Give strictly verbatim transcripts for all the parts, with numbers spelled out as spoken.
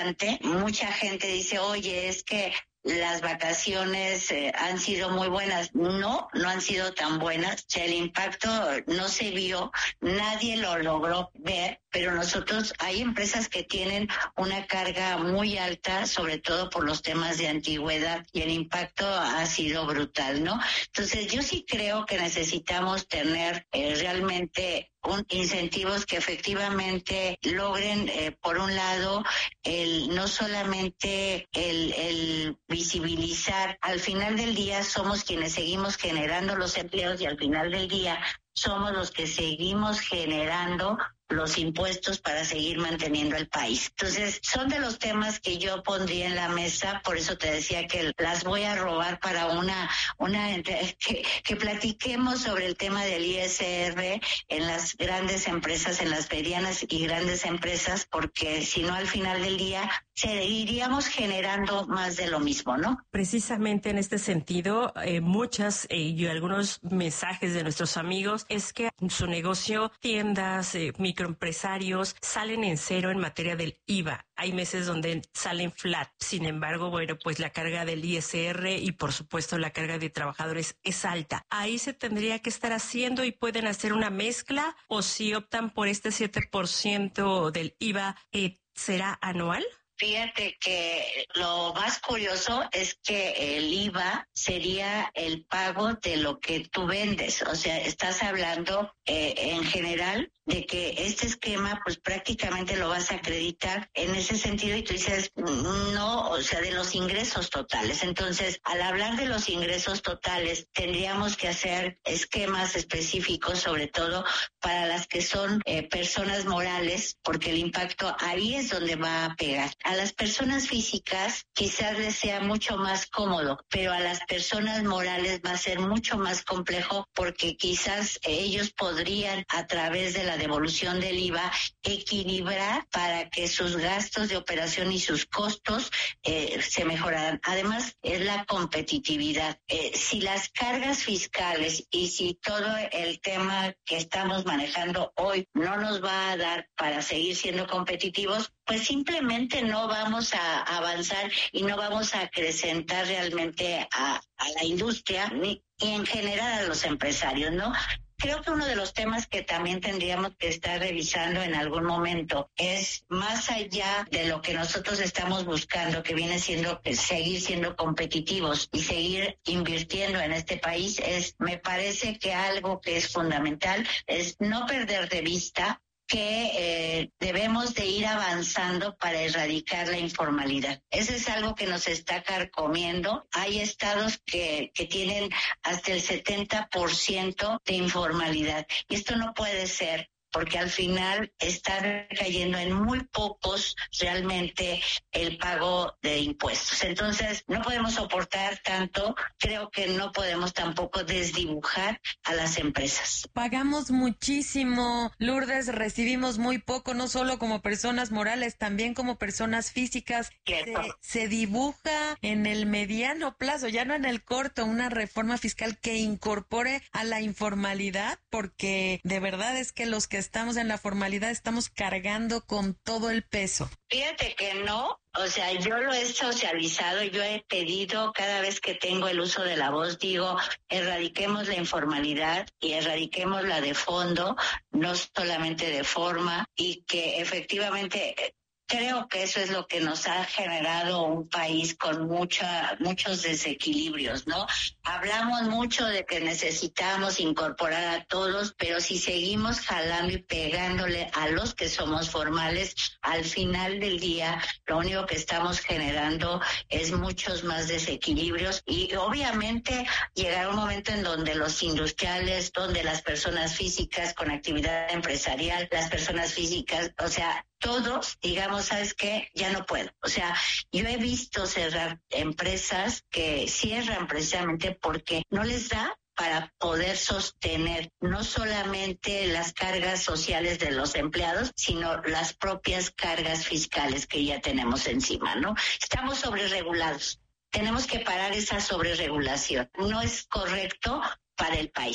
Mucha gente dice, oye, es que las vacaciones eh, han sido muy buenas. No, no han sido tan buenas. O sea, el impacto no se vio, nadie lo logró ver, pero nosotros, hay empresas que tienen una carga muy alta, sobre todo por los temas de antigüedad, y el impacto ha sido brutal, ¿no? Entonces, yo sí creo que necesitamos tener eh, realmente un incentivos que efectivamente logren, eh, por un lado, el no solamente el, el visibilizar. Al final del día somos quienes seguimos generando los empleos y al final del día somos los que seguimos generando los impuestos para seguir manteniendo el país. Entonces, son de los temas que yo pondría en la mesa, por eso te decía que las voy a robar para una, una que, que platiquemos sobre el tema del I S R en las grandes empresas, en las medianas y grandes empresas, porque si no, al final del día seguiríamos generando más de lo mismo, ¿no? Precisamente en este sentido, eh, muchas eh, y algunos mensajes de nuestros amigos es que su negocio, tiendas, eh, microempresarios, salen en cero en materia del I V A. Hay meses donde salen flat. Sin embargo, bueno, pues la carga del I S R y por supuesto la carga de trabajadores es alta. Ahí se tendría que estar haciendo y pueden hacer una mezcla, o si optan por este siete por ciento del I V A, eh, ¿será anual? Fíjate que lo más curioso es que el I V A sería el pago de lo que tú vendes. O sea, estás hablando eh, en general de que este esquema pues prácticamente lo vas a acreditar en ese sentido, y tú dices, no, o sea, de los ingresos totales. Entonces, al hablar de los ingresos totales, tendríamos que hacer esquemas específicos, sobre todo para las que son eh, personas morales, porque el impacto ahí es donde va a pegar. A las personas físicas quizás les sea mucho más cómodo, pero a las personas morales va a ser mucho más complejo, porque quizás ellos podrían, a través de la devolución del I V A, equilibrar para que sus gastos de operación y sus costos eh, se mejoraran. Además, es la competitividad. Eh, si las cargas fiscales y si todo el tema que estamos manejando hoy no nos va a dar para seguir siendo competitivos, pues simplemente no vamos a avanzar y no vamos a acrecentar realmente a, a la industria ni y en general a los empresarios, ¿no? Creo que uno de los temas que también tendríamos que estar revisando en algún momento es, más allá de lo que nosotros estamos buscando, que viene siendo seguir siendo competitivos y seguir invirtiendo en este país, es, me parece que algo que es fundamental es no perder de vista que eh, debemos de ir avanzando para erradicar la informalidad. Eso es algo que nos está carcomiendo. Hay estados que, que tienen hasta el setenta por ciento de informalidad. Y esto no puede ser, porque al final está cayendo en muy pocos realmente el pago de impuestos. Entonces, no podemos soportar tanto. Creo que no podemos tampoco desdibujar a las empresas. Pagamos muchísimo, Lourdes, recibimos muy poco, no solo como personas morales, también como personas físicas. Se, se dibuja en el mediano plazo, ya no en el corto, una reforma fiscal que incorpore a la informalidad, porque de verdad es que los que estamos en la formalidad estamos cargando con todo el peso. Fíjate que no. O sea, yo lo he socializado, yo he pedido cada vez que tengo el uso de la voz, digo, erradiquemos la informalidad y erradiquemos la de fondo, no solamente de forma, y que efectivamente creo que eso es lo que nos ha generado un país con mucha, muchos desequilibrios, ¿no? Hablamos mucho de que necesitamos incorporar a todos, pero si seguimos jalando y pegándole a los que somos formales, al final del día lo único que estamos generando es muchos más desequilibrios, y obviamente llegará un momento en donde los industriales, donde las personas físicas con actividad empresarial, las personas físicas, o sea, todos, digamos, ¿sabes qué? Ya no puedo. O sea, yo he visto cerrar empresas que cierran precisamente porque no les da para poder sostener no solamente las cargas sociales de los empleados, sino las propias cargas fiscales que ya tenemos encima, ¿no? Estamos sobreregulados. Tenemos que parar esa sobreregulación. No es correcto para el país.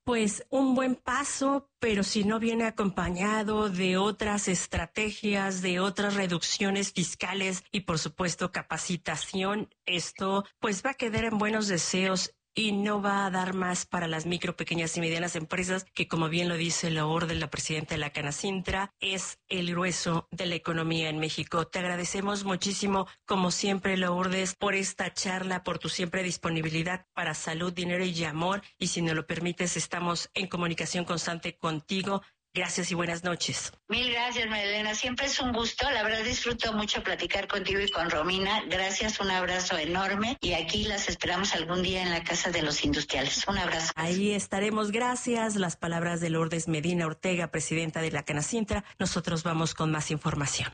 pues un buen paso, pero si no viene acompañado de otras estrategias, de otras reducciones fiscales y por supuesto capacitación, esto pues va a quedar en buenos deseos y no va a dar más para las micro, pequeñas y medianas empresas, que como bien lo dice Lourdes, la presidenta de la Canacintra, es el grueso de la economía en México. Te agradecemos muchísimo, como siempre, Lourdes, por esta charla, por tu siempre disponibilidad para salud, dinero y amor, y si nos lo permites, estamos en comunicación constante contigo. Gracias y buenas noches. Mil gracias, Marilena. Siempre es un gusto. La verdad disfruto mucho platicar contigo y con Romina. Gracias, un abrazo enorme. Y aquí las esperamos algún día en la Casa de los Industriales. Un abrazo. Ahí estaremos. Gracias. Las palabras de Lourdes Medina Ortega, presidenta de la Canacintra. Nosotros vamos con más información.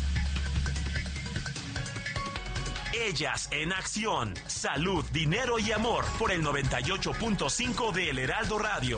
Ellas en acción. Salud, dinero y amor. Por el noventa y ocho punto cinco de El Heraldo Radio.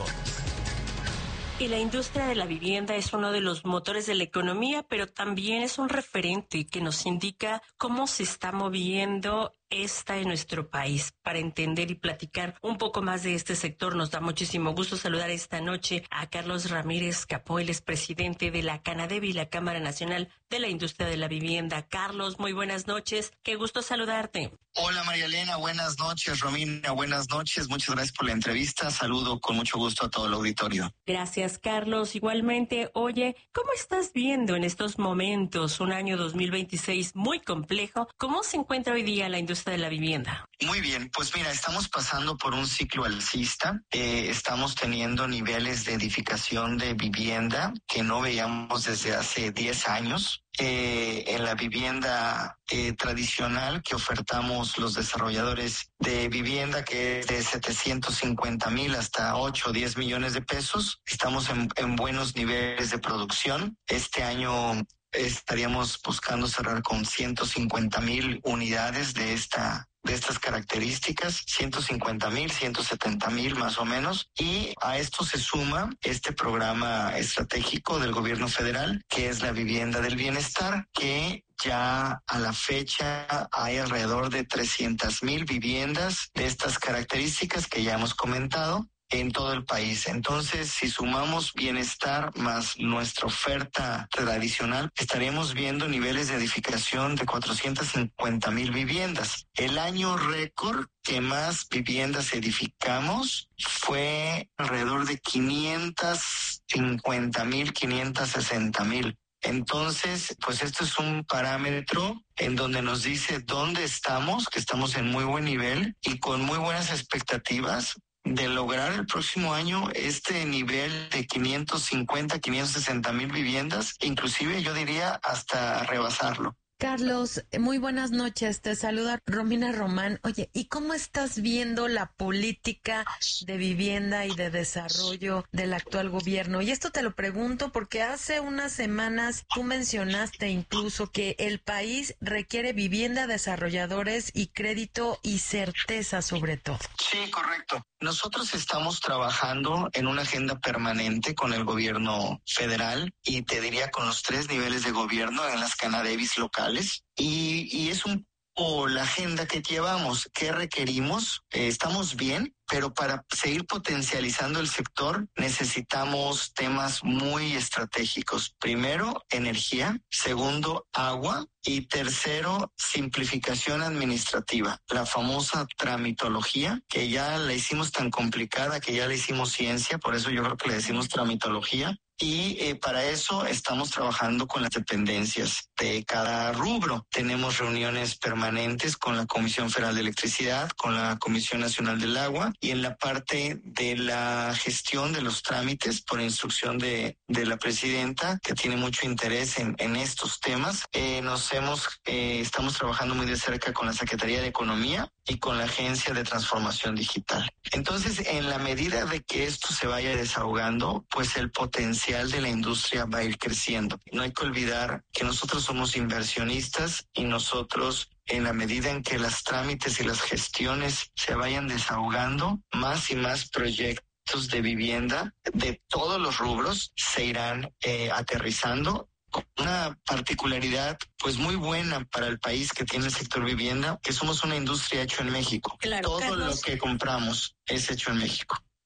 Y la industria de la vivienda es uno de los motores de la economía, pero también es un referente que nos indica cómo se está moviendo esta en nuestro país. Para entender y platicar un poco más de este sector, nos da muchísimo gusto saludar esta noche a Carlos Ramírez Capó, él es presidente de la Canadevi, la Cámara Nacional de la Industria de la Vivienda. Carlos, muy buenas noches, qué gusto saludarte. Hola María Elena, buenas noches. Romina, buenas noches, muchas gracias por la entrevista. Saludo con mucho gusto a todo el auditorio. Gracias, Carlos. Igualmente, oye, ¿cómo estás viendo en estos momentos un año dos mil veintiséis muy complejo? ¿Cómo se encuentra hoy día la industria de la vivienda? Muy bien, pues mira, estamos pasando por un ciclo alcista. Eh, estamos teniendo niveles de edificación de vivienda que no veíamos desde hace diez años. Eh, en la vivienda eh, tradicional que ofertamos los desarrolladores de vivienda, que es de setecientos cincuenta mil hasta ocho o diez millones de pesos, estamos en, en buenos niveles de producción. Este año estaríamos buscando cerrar con ciento cincuenta mil unidades de esta de estas características, ciento cincuenta mil, ciento setenta mil más o menos, y a esto se suma este programa estratégico del gobierno federal, que es la vivienda del bienestar, que ya a la fecha hay alrededor de trescientas mil viviendas de estas características que ya hemos comentado en todo el país. Entonces, si sumamos bienestar más nuestra oferta tradicional, estaríamos viendo niveles de edificación de cuatrocientas cincuenta mil viviendas. El año récord que más viviendas edificamos fue alrededor de quinientas cincuenta mil, quinientas sesenta mil. Entonces, pues esto es un parámetro en donde nos dice dónde estamos, que estamos en muy buen nivel y con muy buenas expectativas de lograr el próximo año este nivel de quinientos cincuenta, quinientos sesenta mil viviendas, inclusive yo diría hasta rebasarlo. Carlos, muy buenas noches, te saluda Romina Román. Oye, ¿y cómo estás viendo la política de vivienda y de desarrollo del actual gobierno? Y esto te lo pregunto porque hace unas semanas tú mencionaste incluso que el país requiere vivienda, desarrolladores y crédito y certeza sobre todo. Sí, correcto. Nosotros estamos trabajando en una agenda permanente con el gobierno federal y te diría con los tres niveles de gobierno en las Canadevis locales y, y es un poco la agenda que llevamos. ¿Qué requerimos? Eh, estamos bien, pero para seguir potencializando el sector necesitamos temas muy estratégicos. Primero, energía. Segundo, agua. Y tercero, simplificación administrativa. La famosa tramitología, que ya la hicimos tan complicada que ya le hicimos ciencia, por eso yo creo que le decimos tramitología. Y eh, para eso estamos trabajando con las dependencias de cada rubro. Tenemos reuniones permanentes con la Comisión Federal de Electricidad, con la Comisión Nacional del Agua y en la parte de la gestión de los trámites por instrucción de, de la presidenta, que tiene mucho interés en, en estos temas. Eh, nos hemos, eh, estamos trabajando muy de cerca con la Secretaría de Economía y con la Agencia de Transformación Digital. Entonces, en la medida de que esto se vaya desahogando, pues el potencial de la industria va a ir creciendo. No hay que olvidar que nosotros somos inversionistas y nosotros, en la medida en que las trámites y las gestiones se vayan desahogando, más y más proyectos de vivienda de todos los rubros se irán eh, aterrizando. Una particularidad pues muy buena para el país que tiene el sector vivienda, que somos una industria hecha en México. Claro, Todo Carlos, lo que compramos es hecho en México.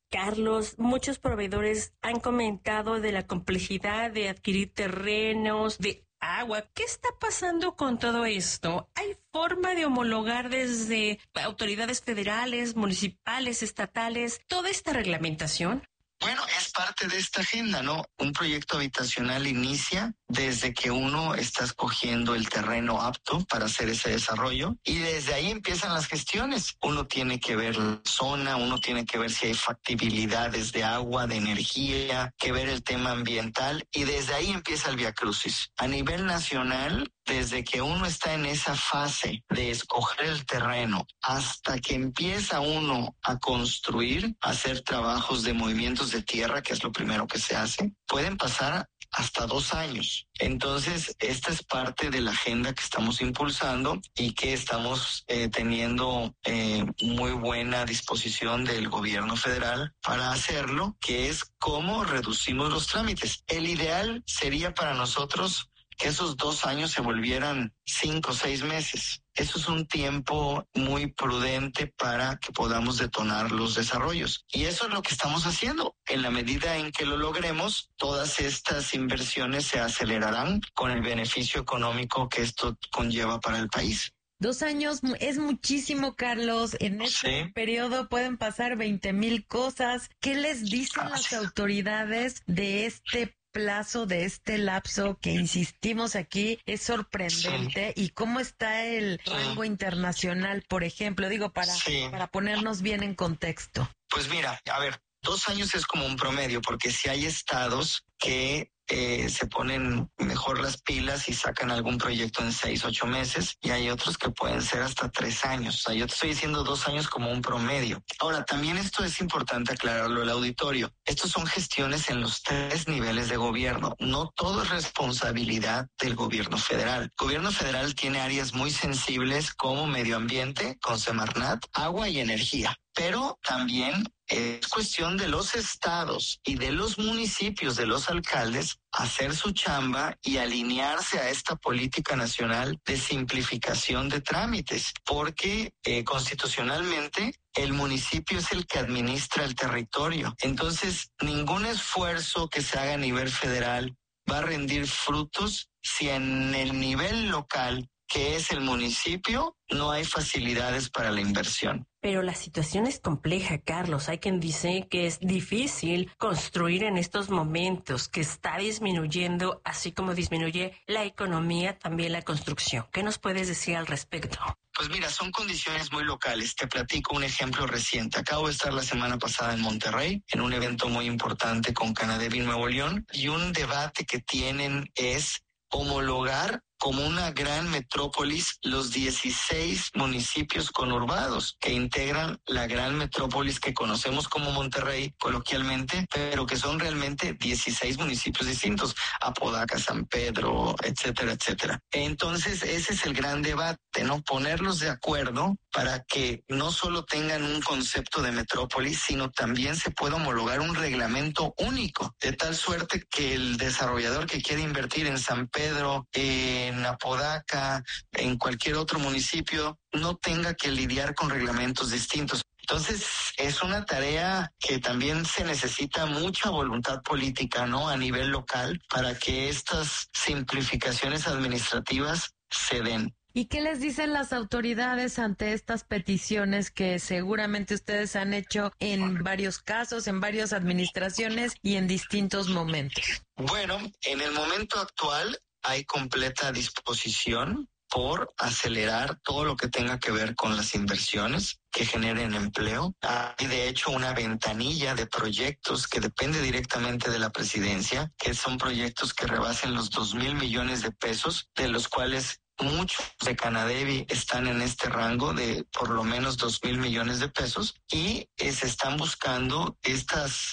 Carlos, muchos proveedores han comentado de la complejidad de adquirir terrenos, de agua. ¿Qué está pasando con todo esto? ¿Hay forma de homologar desde autoridades federales, municipales, estatales, toda esta reglamentación? Bueno, es parte de esta agenda, ¿no? Un proyecto habitacional inicia desde que uno está escogiendo el terreno apto para hacer ese desarrollo y desde ahí empiezan las gestiones. Uno tiene que ver la zona, uno tiene que ver si hay factibilidades de agua, de energía, que ver el tema ambiental y desde ahí empieza el viacrucis. A nivel nacional, desde que uno está en esa fase de escoger el terreno hasta que empieza uno a construir, a hacer trabajos de movimientos de tierra, que es lo primero que se hace, pueden pasar hasta dos años. Entonces, esta es parte de la agenda que estamos impulsando y que estamos eh, teniendo eh, muy buena disposición del gobierno federal para hacerlo, que es cómo reducimos los trámites. El ideal sería para nosotros que esos dos años se volvieran cinco o seis meses. Eso es un tiempo muy prudente para que podamos detonar los desarrollos. Y eso es lo que estamos haciendo. En la medida en que lo logremos, todas estas inversiones se acelerarán con el beneficio económico que esto conlleva para el país. Dos años es muchísimo, Carlos. En este sí. periodo pueden pasar veinte mil cosas. ¿Qué les dicen ah, las sí. autoridades de este plazo, de este lapso que insistimos aquí es sorprendente? Sí. ¿Y cómo está el sí. rango internacional, por ejemplo? Digo, para, sí. para ponernos bien en contexto. Pues mira, a ver, dos años es como un promedio, porque si hay estados que eh, se ponen mejor las pilas y sacan algún proyecto en seis, ocho meses, y hay otros que pueden ser hasta tres años. O sea, yo te estoy diciendo dos años como un promedio. Ahora, también esto es importante aclararlo al auditorio. Estos son gestiones en los tres niveles de gobierno. No todo es responsabilidad del gobierno federal. El gobierno federal tiene áreas muy sensibles como medio ambiente, con Semarnat, agua y energía. Pero también es cuestión de los estados y de los municipios, de los alcaldes, hacer su chamba y alinearse a esta política nacional de simplificación de trámites, porque eh, constitucionalmente el municipio es el que administra el territorio. Entonces, ningún esfuerzo que se haga a nivel federal va a rendir frutos si en el nivel local, que es el municipio, no hay facilidades para la inversión. Pero la situación es compleja, Carlos. Hay quien dice que es difícil construir en estos momentos, que está disminuyendo, así como disminuye la economía, también la construcción. ¿Qué nos puedes decir al respecto? Pues mira, son condiciones muy locales. Te platico un ejemplo reciente. Acabo de estar la semana pasada en Monterrey, en un evento muy importante con Canadevi Nuevo León, y un debate que tienen es homologar como una gran metrópolis los dieciséis municipios conurbados que integran la gran metrópolis que conocemos como Monterrey coloquialmente, pero que son realmente dieciséis municipios distintos, Apodaca, San Pedro, etcétera, etcétera. Entonces ese es el gran debate, ¿no? Ponerlos de acuerdo para que no solo tengan un concepto de metrópolis, sino también se pueda homologar un reglamento único, de tal suerte que el desarrollador que quiere invertir en San Pedro, eh, en Apodaca, en cualquier otro municipio, no tenga que lidiar con reglamentos distintos. Entonces, es una tarea que también se necesita mucha voluntad política, ¿no? A nivel local, para que estas simplificaciones administrativas se den. ¿Y qué les dicen las autoridades ante estas peticiones que seguramente ustedes han hecho en varios casos, en varias administraciones y en distintos momentos? Bueno, en el momento actual hay completa disposición por acelerar todo lo que tenga que ver con las inversiones que generen empleo. Hay de hecho una ventanilla de proyectos que depende directamente de la presidencia, que son proyectos que rebasen los dos mil millones de pesos, de los cuales muchos de Canadevi están en este rango de por lo menos dos mil millones de pesos y eh, se están buscando estas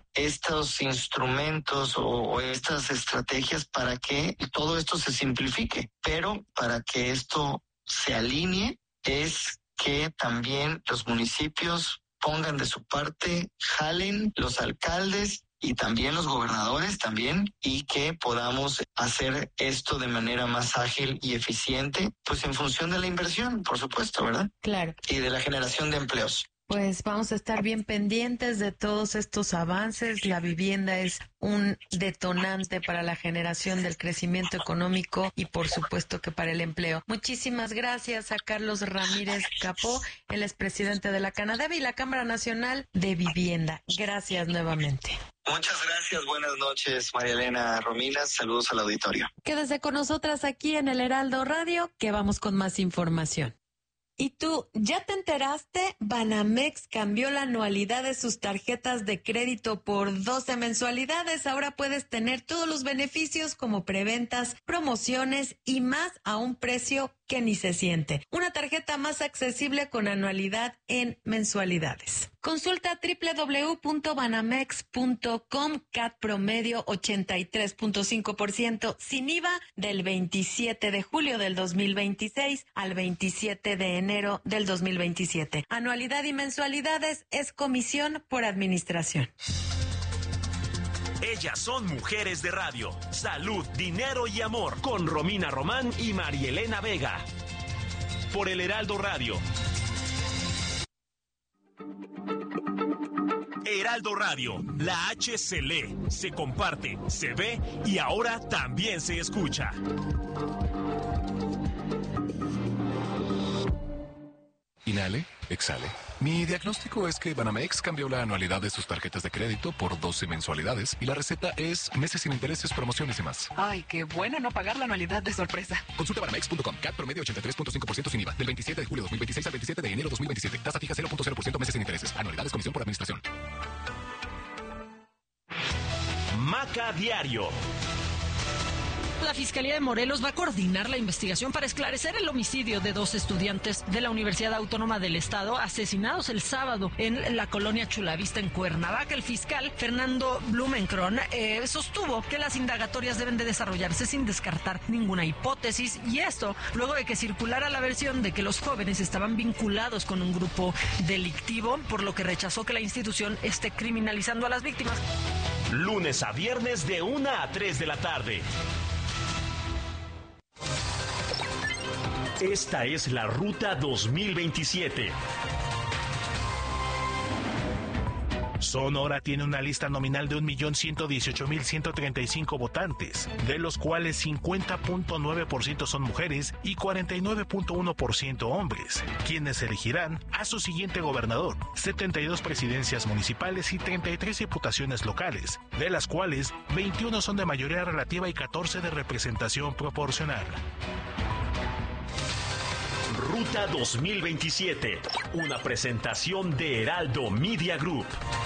estos instrumentos o, o estas estrategias para que todo esto se simplifique, pero para que esto se alinee es que también los municipios pongan de su parte, jalen los alcaldes y también los gobernadores también, y que podamos hacer esto de manera más ágil y eficiente, pues en función de la inversión, por supuesto, ¿verdad? Claro. Y de la generación de empleos. Pues vamos a estar bien pendientes de todos estos avances. La vivienda es un detonante para la generación del crecimiento económico y por supuesto que para el empleo. Muchísimas gracias a Carlos Ramírez Capó, el expresidente de la Canadevi y la Cámara Nacional de Vivienda. Gracias nuevamente. Muchas gracias, buenas noches, María Elena Romina, saludos al auditorio. Quédese con nosotras aquí en el Heraldo Radio, que vamos con más información. ¿Y tú, ya te enteraste? Banamex cambió la anualidad de sus tarjetas de crédito por doce mensualidades. Ahora puedes tener todos los beneficios como preventas, promociones y más a un precio que ni se siente. Una tarjeta más accesible con anualidad en mensualidades. Consulta doble u doble u doble u punto banamex punto com, C A T promedio ochenta y tres punto cinco por ciento sin I V A del veintisiete de julio del dos mil veintiséis al veintisiete de enero del dos mil veintisiete. Anualidad y mensualidades es comisión por administración. Ellas son mujeres de radio. Salud, dinero y amor. Con Romina Román y Marielena Vega. Por el Heraldo Radio. Heraldo Radio. La H se lee, se comparte, se ve y ahora también se escucha. Inhale, exhale. Mi diagnóstico es que Banamex cambió la anualidad de sus tarjetas de crédito por doce mensualidades y la receta es meses sin intereses, promociones y más. Ay, qué bueno no pagar la anualidad de sorpresa. Consulta banamex punto com, C A T promedio ochenta y tres punto cinco por ciento sin I V A, del veintisiete de julio de dos mil veintiséis al veintisiete de enero de dos mil veintisiete. Tasa fija cero punto cero por ciento meses sin intereses. Anualidades comisión por administración. Maca Diario. La Fiscalía de Morelos va a coordinar la investigación para esclarecer el homicidio de dos estudiantes de la Universidad Autónoma del Estado asesinados el sábado en la colonia Chulavista en Cuernavaca. El fiscal Fernando Blumenkron eh, sostuvo que las indagatorias deben de desarrollarse sin descartar ninguna hipótesis, y esto luego de que circulara la versión de que los jóvenes estaban vinculados con un grupo delictivo, por lo que rechazó que la institución esté criminalizando a las víctimas. Lunes a viernes de una a tres de la tarde. Esta es la Ruta dos mil veintisiete. Sonora tiene una lista nominal de un millón ciento dieciocho mil ciento treinta y cinco votantes, de los cuales cincuenta punto nueve por ciento son mujeres y cuarenta y nueve punto uno por ciento hombres, quienes elegirán a su siguiente gobernador, setenta y dos presidencias municipales y treinta y tres diputaciones locales, de las cuales veintiuno son de mayoría relativa y catorce de representación proporcional. Ruta dos mil veintisiete, una presentación de Heraldo Media Group.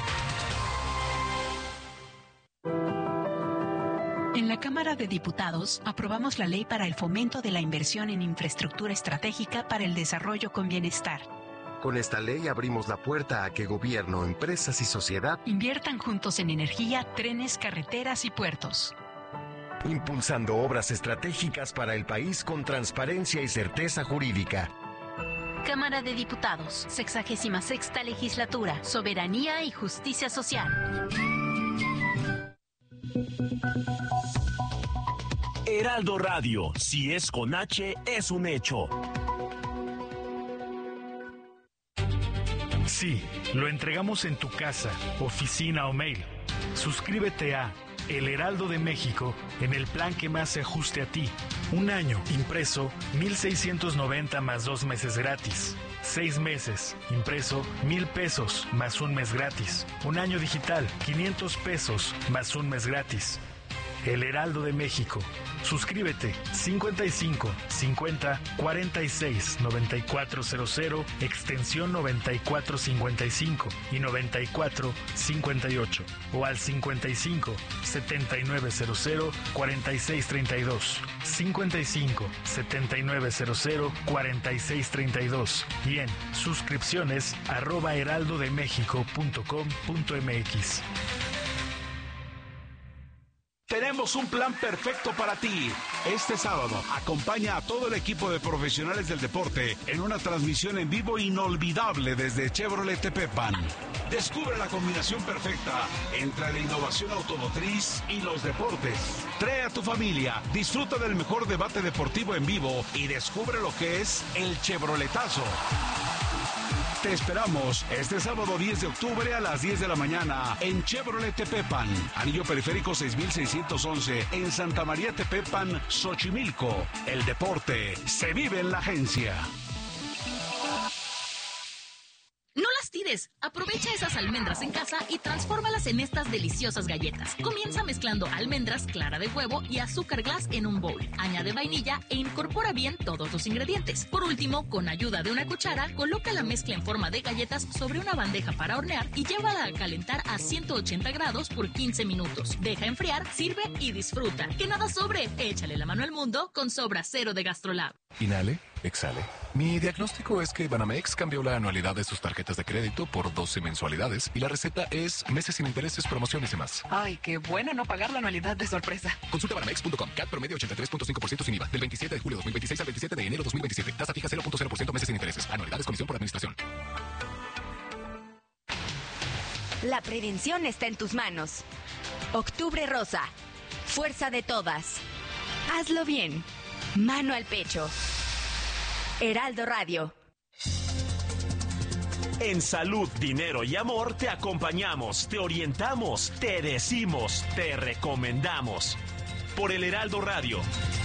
En la Cámara de Diputados aprobamos la ley para el fomento de la inversión en infraestructura estratégica para el desarrollo con bienestar. Con esta ley abrimos la puerta a que gobierno, empresas y sociedad inviertan juntos en energía, trenes, carreteras y puertos. Impulsando obras estratégicas para el país con transparencia y certeza jurídica. Cámara de Diputados, sexagésima sexta legislatura, soberanía y justicia social. Heraldo Radio, si es con H, es un hecho. Sí, lo entregamos en tu casa, oficina o mail. Suscríbete a El Heraldo de México en el plan que más se ajuste a ti. Un año, impreso, mil seiscientos noventa más dos meses gratis. Seis meses, impreso, mil pesos más un mes gratis. Un año digital, quinientos pesos más un mes gratis. El Heraldo de México. Suscríbete cincuenta y cinco, cincuenta, cuarenta y seis, noventa y cuatro cero cero, extensión noventa y cuatro cincuenta y cinco y noventa y cuatro cincuenta y ocho o al cincuenta y cinco, setenta y nueve cero cero, cuarenta y seis treinta y dos, cincuenta y cinco, setenta y nueve cero cero, cuarenta y seis treinta y dos y en suscripciones arroba heraldodemexico.com.mx. Tenemos un plan perfecto para ti. Este sábado, acompaña a todo el equipo de profesionales del deporte en una transmisión en vivo inolvidable desde Chevrolet Tepepan. Descubre la combinación perfecta entre la innovación automotriz y los deportes. Trae a tu familia, disfruta del mejor debate deportivo en vivo y descubre lo que es el Chevroletazo. Te esperamos este sábado diez de octubre a las diez de la mañana en Chevrolet Tepepan, Anillo Periférico seis mil seiscientos once en Santa María Tepepan, Xochimilco. El deporte se vive en la agencia. No las tires. Aprovecha esas almendras en casa y transfórmalas en estas deliciosas galletas. Comienza mezclando almendras, clara de huevo y azúcar glass en un bowl. Añade vainilla e incorpora bien todos los ingredientes. Por último, con ayuda de una cuchara, coloca la mezcla en forma de galletas sobre una bandeja para hornear y llévala a calentar a ciento ochenta grados por quince minutos. Deja enfriar, sirve y disfruta. Que nada sobre. Échale la mano al mundo con Sobra Cero de GastroLab. Inhale, exhale. Mi diagnóstico es que Banamex cambió la anualidad de sus tarjetas de crédito por doce mensualidades y la receta es meses sin intereses, promociones y más. Ay, qué bueno no pagar la anualidad de sorpresa. Consulta banamex punto com. C A T promedio ochenta y tres punto cinco por ciento sin I V A. Del veintisiete de julio de dos mil veintiséis al veintisiete de enero de dos mil veintisiete. Tasa fija cero punto cero por ciento meses sin intereses. Anualidades comisión por administración. La prevención está en tus manos. Octubre Rosa. Fuerza de todas. Hazlo bien. Mano al pecho. Heraldo Radio. En Salud, Dinero y Amor te acompañamos, te orientamos, te decimos, te recomendamos. Por el Heraldo Radio.